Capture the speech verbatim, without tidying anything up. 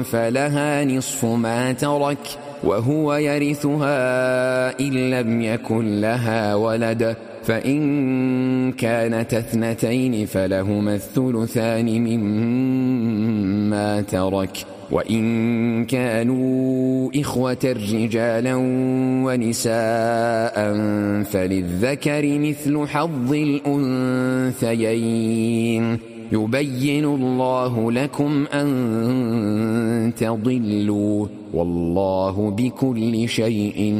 فلها نصف ما ترك وهو يرثها إن لم يكن لها ولد، فإن كانت اثنتين فلهما الثلثان مما ترك، وإن كانوا إخوة رجالا ونساء فللذكر مثل حظ الأنثيين. يبين الله لكم أن تضلوا والله بكل شيء